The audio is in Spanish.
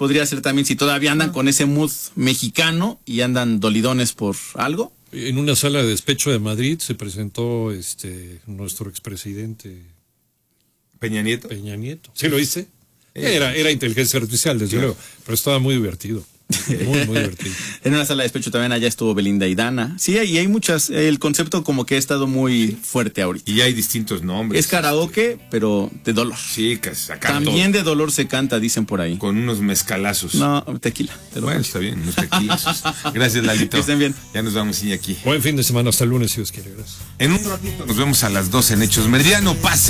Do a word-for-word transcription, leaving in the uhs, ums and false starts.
podría ser también si todavía andan con ese mood mexicano y andan dolidones por algo. En una sala de despecho de Madrid se presentó este nuestro expresidente Peña Nieto. Peña Nieto. ¿Sí lo hice? Era, era inteligencia artificial, desde claro. luego, pero estaba muy divertido. Muy, muy divertido. En una sala de despecho también allá estuvo Belinda y Dana. Sí, y hay muchas, el concepto como que ha estado muy fuerte ahorita. Y hay distintos nombres. Es karaoke, este... pero de dolor. Sí, que sacan También todo. de dolor se canta, dicen por ahí. Con unos mezcalazos. No, tequila. Bueno, está bien, unos tequilazos. Gracias, Lalito. Que estén bien. Ya nos vamos, Iñaki. Buen fin de semana, hasta el lunes, si Dios quiere. Gracias. En un ratito nos vemos a las doce en Hechos Meridiano. Pase.